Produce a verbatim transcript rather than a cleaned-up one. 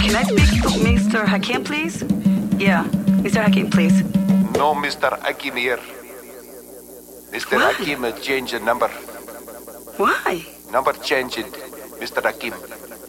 can I speak to Mister Hakim, please? Yeah, Mister Hakim, please. No, Mister Hakim here. Mister Why? Hakim changed the number. Why? Number changed, Mister Hakim.